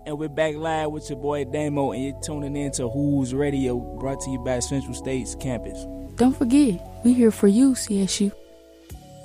And we're back live with your boy Damo, and you're tuning in to Who's Radio, brought to you by Central State's campus. Don't forget, we here for you, CSU.